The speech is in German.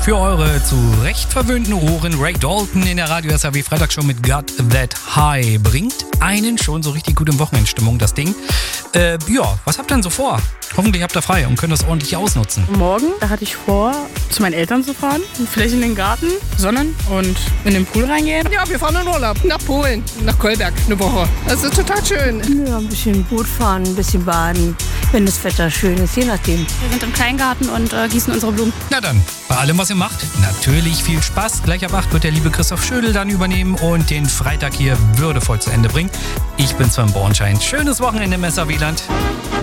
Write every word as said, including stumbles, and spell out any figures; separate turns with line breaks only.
Für eure zu Recht verwöhnten Ohren, Ray Dalton in der Radio S R W Freitagshow mit Got That High bringt einen schon so richtig gut in Wochenendstimmung, das Ding. Äh, ja, was habt ihr denn so vor? Hoffentlich habt ihr frei und könnt das ordentlich ausnutzen.
Morgen, da hatte ich vor, zu meinen Eltern zu fahren, vielleicht in den Garten, sonnen und in den Pool reingehen.
Ja, wir fahren in Urlaub nach Polen, nach Kolberg, eine Woche. Das ist total schön.
Ja, ein bisschen Boot fahren, ein bisschen baden, wenn das Wetter schön ist, je nachdem.
Wir sind im Kleingarten und äh, gießen unsere Blumen.
Na dann, bei allem, was ihr macht, natürlich viel Spaß. Gleich ab acht wird der liebe Christoph Schödel dann übernehmen und den Freitag hier würdevoll zu Ende bringen. Ich bin Sven Bornschein. Schönes Wochenende im S R W-Land.